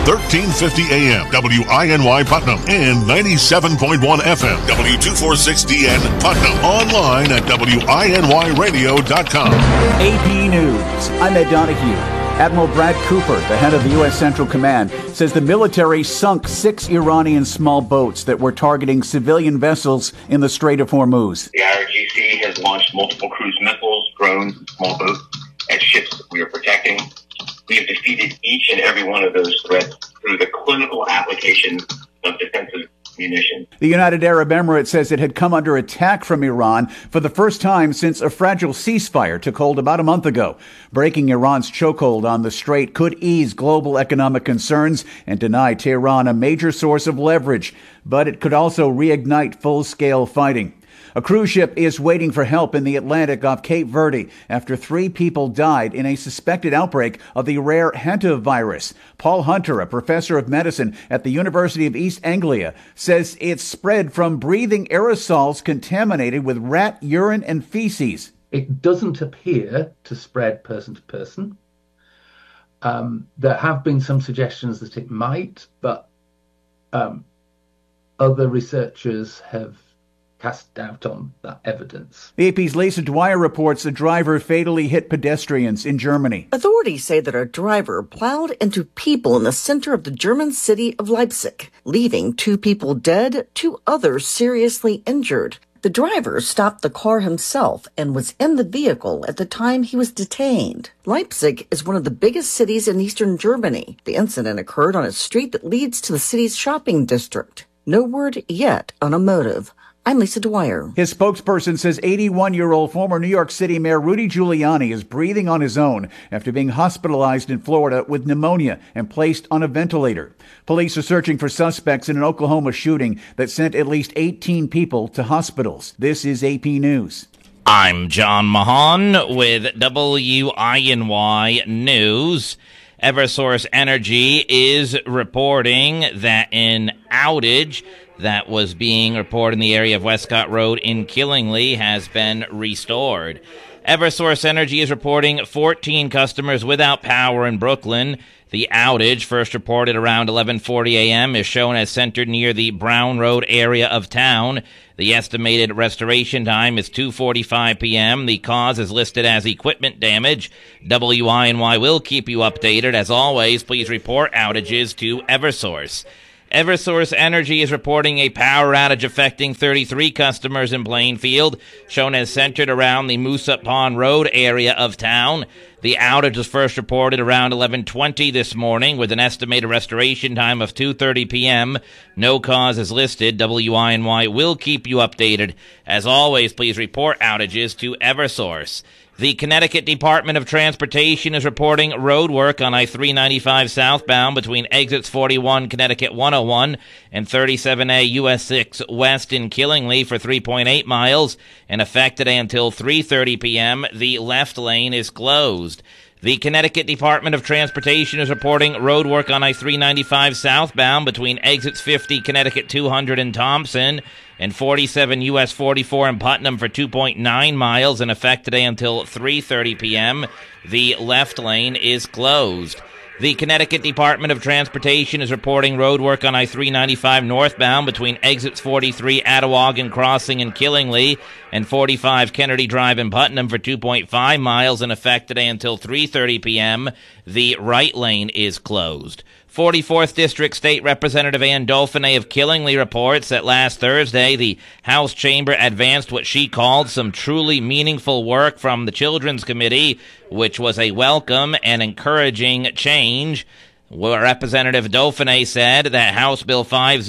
1350 AM, WINY Putnam, and 97.1 FM, W246DN Putnam. Online at WINYradio.com. AP News. I'm Ed Donahue. Admiral Brad Cooper, the head of the U.S. Central Command, says the military sunk 6 Iranian small boats that were targeting civilian vessels in the Strait of Hormuz. The IRGC has launched multiple cruise missiles, drones, and small boats at ships that we are protecting. We have defeated each and every one of those threats through the clinical application of defensive munitions. The United Arab Emirates says it had come under attack from Iran for the first time since a fragile ceasefire took hold about a month ago. Breaking Iran's chokehold on the strait could ease global economic concerns and deny Tehran a major source of leverage, but it could also reignite full-scale fighting. A cruise ship is waiting for help in the Atlantic off Cape Verde after 3 people died in a suspected outbreak of the rare hantavirus. Paul Hunter, a professor of medicine at the University of East Anglia, says it's spread from breathing aerosols contaminated with rat urine and feces. It doesn't appear to spread person to person. There have been some suggestions that it might, but other researchers have cast doubt on that evidence. The AP's Lisa Dwyer reports the driver fatally hit pedestrians in Germany. Authorities say that a driver plowed into people in the center of the German city of Leipzig, leaving 2 people dead, 2 others seriously injured. The driver stopped the car himself and was in the vehicle at the time he was detained. Leipzig is one of the biggest cities in eastern Germany. The incident occurred on a street that leads to the city's shopping district. No word yet on a motive. I'm Lisa Dwyer. His spokesperson says 81-year-old former New York City Mayor Rudy Giuliani is breathing on his own after being hospitalized in Florida with pneumonia and placed on a ventilator. Police are searching for suspects in an Oklahoma shooting that sent at least 18 people to hospitals. This is AP News. I'm John Mahan with WINY News. Eversource Energy is reporting that an outage that was being reported in the area of Westcott Road in Killingly has been restored. Eversource Energy is reporting 14 customers without power in Brooklyn. The outage, first reported around 11:40 a.m., is shown as centered near the Brown Road area of town. The estimated restoration time is 2:45 p.m. The cause is listed as equipment damage. WINY will keep you updated. As always, please report outages to Eversource. Eversource Energy is reporting a power outage affecting 33 customers in Plainfield, shown as centered around the Moosup Pond Road area of town. The outage was first reported around 11:20 this morning with an estimated restoration time of 2:30 p.m. No cause is listed. WINY will keep you updated. As always, please report outages to Eversource. The Connecticut Department of Transportation is reporting road work on I-395 southbound between exits 41 Connecticut 101 and 37A US 6 west in Killingly for 3.8 miles. In effect today until 3:30 p.m., the left lane is closed. The Connecticut Department of Transportation is reporting road work on I-395 southbound between exits 50 Connecticut 200 in Thompson and 47 US 44 in Putnam for 2.9 miles. In effect today until 3:30 p.m. The left lane is closed. The Connecticut Department of Transportation is reporting road work on I-395 northbound between exits 43 Attawagan Crossing in Killingly and 45 Kennedy Drive in Putnam for 2.5 miles. In effect today until 3:30 p.m. The right lane is closed. 44th District State Representative Ann Dauphiné of Killingly reports that last Thursday, the House Chamber advanced what she called some truly meaningful work from the Children's Committee, which was a welcome and encouraging change. Representative Dauphiné said that House Bill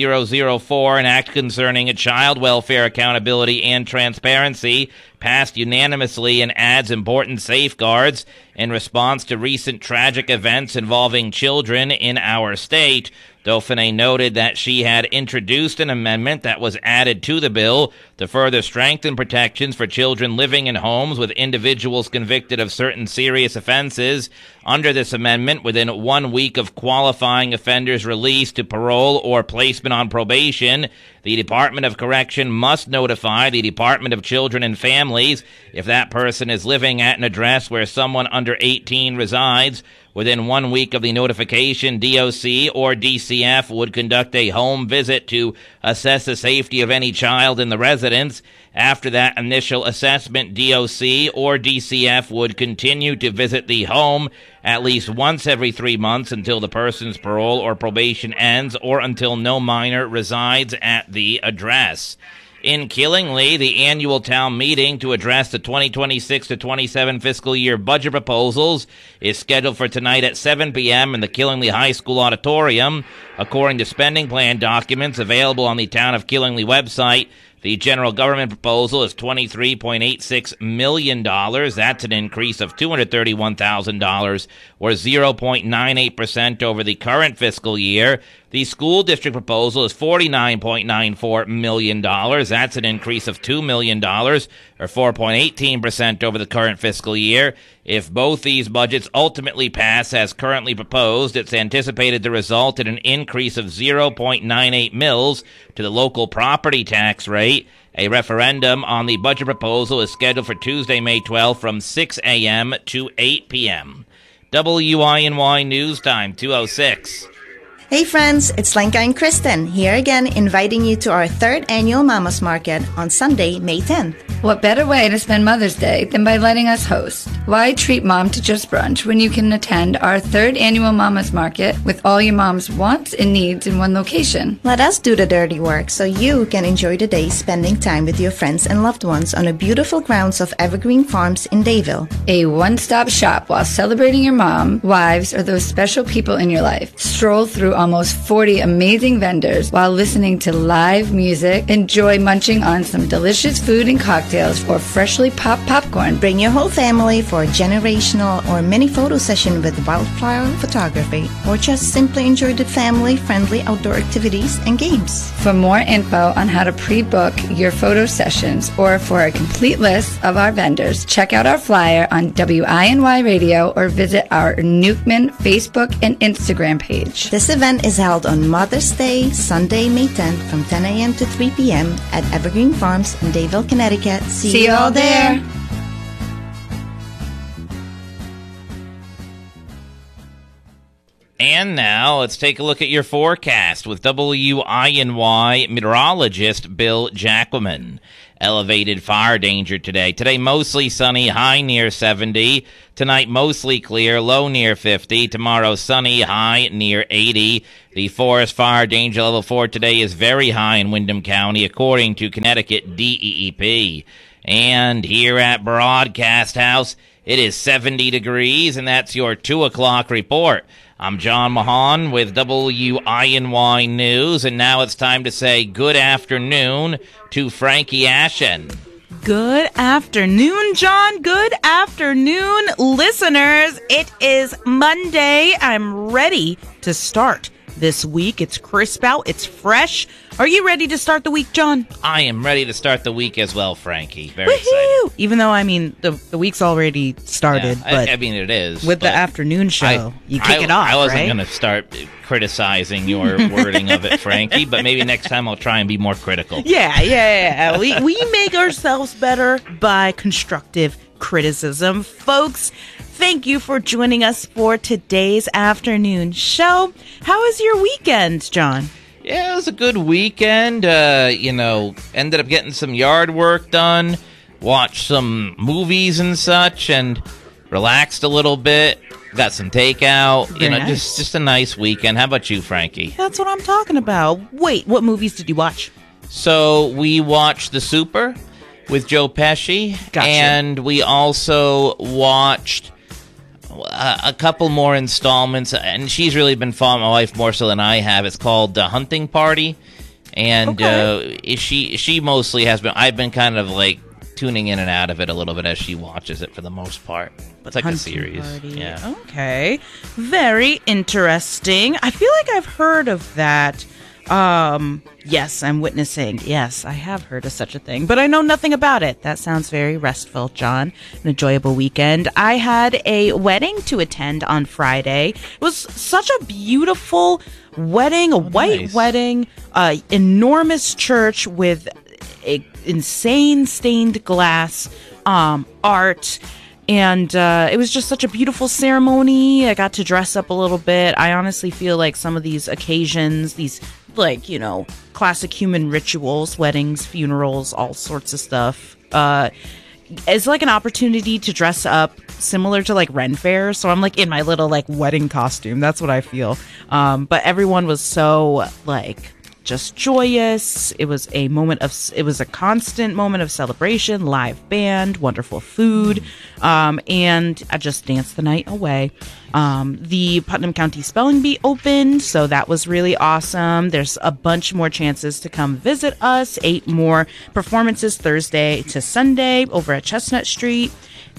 5004, an act concerning child welfare accountability and transparency, passed unanimously and adds important safeguards in response to recent tragic events involving children in our state. Dauphiné noted that she had introduced an amendment that was added to the bill to further strengthen protections for children living in homes with individuals convicted of certain serious offenses. Under this amendment, within 1 week of qualifying offenders released to parole or placement on probation, the Department of Correction must notify the Department of Children and Families if that person is living at an address where someone under 18 resides, Within 1 week of the notification, DOC or DCF would conduct a home visit to assess the safety of any child in the residence. After that initial assessment, DOC or DCF would continue to visit the home at least once every 3 months until the person's parole or probation ends or until no minor resides at the address. In Killingly, the annual town meeting to address the 2026 to 27 fiscal year budget proposals is scheduled for tonight at 7 p.m. in the Killingly High School auditorium. According to spending plan documents available on the Town of Killingly website, the general government proposal is $23.86 million. That's an increase of $231,000, or 0.98% over the current fiscal year. The school district proposal is $49.94 million. That's an increase of $2 million, or 4.18% over the current fiscal year. If both these budgets ultimately pass as currently proposed, it's anticipated to result in an increase of 0.98 mils to the local property tax rate. A referendum on the budget proposal is scheduled for Tuesday, May 12th from 6 a.m. to 8 p.m. WINY News Time, 2:06. Hey friends, it's Lenka and Kristen here again, inviting you to our 3rd annual Mama's Market on Sunday, May 10th. What better way to spend Mother's Day than by letting us host? Why treat mom to just brunch when you can attend our 3rd annual Mama's Market with all your mom's wants and needs in one location? Let us do the dirty work so you can enjoy the day spending time with your friends and loved ones on the beautiful grounds of Evergreen Farms in Dayville. A one-stop shop while celebrating your mom, wives, or those special people in your life. Stroll through almost 40 amazing vendors while listening to live music. Enjoy munching on some delicious food and cocktails or freshly popped popcorn. Bring your whole family for a generational or mini photo session with wildflower photography, or just simply enjoy the family-friendly outdoor activities and games. For more info on how to pre-book your photo sessions or for a complete list of our vendors, check out our flyer on WINY Radio or visit our Newkman Facebook and Instagram page. This event is held on Mother's Day, Sunday, May 10th from 10 a.m. to 3 p.m. at Evergreen Farms in Dayville, Connecticut. See you all there. And now let's take a look at your forecast with WINY meteorologist Bill Jacquemin. Elevated fire danger today. Today mostly sunny, high near 70. Tonight mostly clear, low near 50. Tomorrow sunny, high near 80. The forest fire danger level 4 today is very high in Windham County, according to Connecticut DEEP. And here at Broadcast House, it is 70 degrees, and that's your 2 o'clock report. I'm John Mahan with WINY News, and now it's time to say good afternoon to Frankie Ashen. Good afternoon, John. Good afternoon, listeners. It is Monday. I'm ready to start this week. It's crisp out. It's fresh. Are you ready to start the week, John? I am ready to start the week as well, Frankie. Very excited. Even though, I mean, the week's already started. Yeah, but I mean, it is. With the afternoon show, you kick it off, I wasn't right? going to start criticizing your wording of it, Frankie, but maybe next time I'll try and be more critical. Yeah. We make ourselves better by constructive criticism. Folks, thank you for joining us for today's afternoon show. How was your weekend, John? Yeah, it was a good weekend. Ended up getting some yard work done, watched some movies and such, and relaxed a little bit. Got some takeout. Very nice. Just a nice weekend. How about you, Frankie? That's what I'm talking about. Wait, what movies did you watch? So we watched The Super with Joe Pesci. Gotcha. And we also watched a couple more installments, and she's really been following my wife more so than I have. It's called Hunting Party, and she mostly has been. I've been kind of like tuning in and out of it a little bit as she watches it for the most part. It's like Hunting a series. Party. Yeah. Okay. Very interesting. I feel like I've heard of that. Yes, I'm witnessing. Yes, I have heard of such a thing, but I know nothing about it. That sounds very restful, John. An enjoyable weekend. I had a wedding to attend on Friday. It was such a beautiful wedding, a white wedding, enormous church with a insane stained glass art. And it was just such a beautiful ceremony. I got to dress up a little bit. I honestly feel like some of these occasions, these, like, you know, classic human rituals, weddings, funerals, all sorts of stuff, it's like an opportunity to dress up similar to like Ren Fair. So I'm like in my little like wedding costume. That's what I feel. But everyone was so like just joyous. It was a constant moment of celebration, live band, wonderful food. And I just danced the night away. The Putnam County Spelling Bee opened, so that was really awesome. There's a bunch more chances to come visit us. 8 more performances Thursday to Sunday over at Chestnut Street.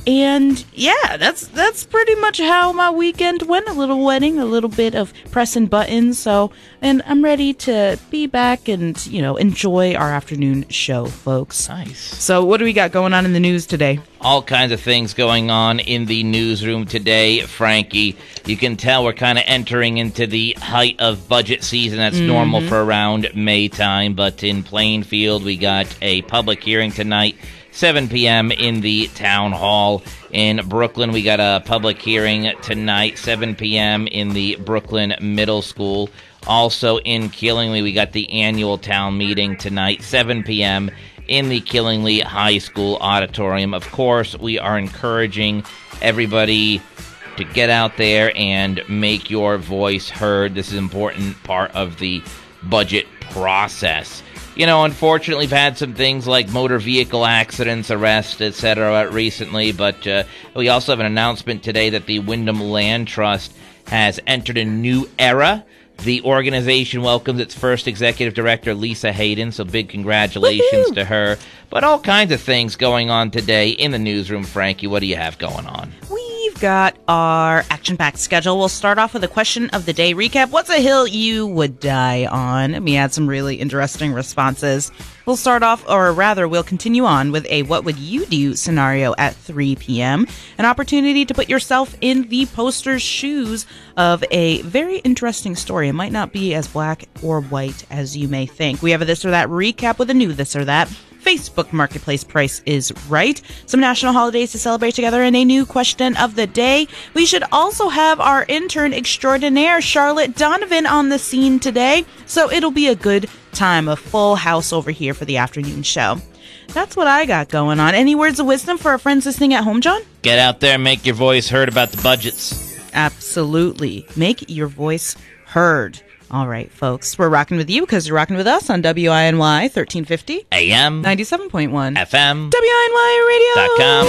And yeah, that's pretty much how my weekend went. A little wedding, a little bit of pressing buttons. So, and I'm ready to be back and, you know, enjoy our afternoon show, folks. Nice. So what do we got going on in the news today? All kinds of things going on in the newsroom today, Frankie. You can tell we're kind of entering into the height of budget season. That's normal for around May time. But in Plainfield, we got a public hearing tonight, 7 p.m. in the town hall. In Brooklyn, we got a public hearing tonight, 7 p.m. in the Brooklyn Middle School. Also in Killingly, we got the annual town meeting tonight, 7 p.m. in the Killingly High School auditorium. Of course, we are encouraging everybody to get out there and make your voice heard. This is an important part of the budget process. You know, unfortunately, we've had some things like motor vehicle accidents, arrests, etc. recently, but we also have an announcement today that the Wyndham Land Trust has entered a new era. The organization welcomes its first executive director, Lisa Hayden, so big congratulations to her. But all kinds of things going on today in the newsroom. Frankie, what do you have going on? We've got our action-packed schedule. We'll start off with a question of the day recap. What's a hill you would die on? And we had some really interesting responses. We'll start off, or rather, we'll continue on with a what would you do scenario at 3 p.m. An opportunity to put yourself in the poster's shoes of a very interesting story. It might not be as black or white as you may think. We have a this or that recap with a new this or that. Facebook Marketplace Price is Right. Some national holidays to celebrate together, and a new question of the day. We should also have our intern extraordinaire, Charlotte Donovan, on the scene today. So it'll be a good time, a full house over here for the afternoon show. That's what I got going on. Any words of wisdom for our friends listening at home, John? Get out there and make your voice heard about the budgets. Absolutely. Make your voice heard. All right, folks, we're rocking with you because you're rocking with us on WINY 1350 AM 97.1 FM WINYradio.com.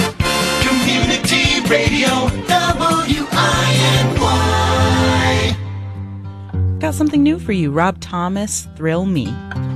Community Radio WINY. Got something new for you. Rob Thomas, Thrill Me.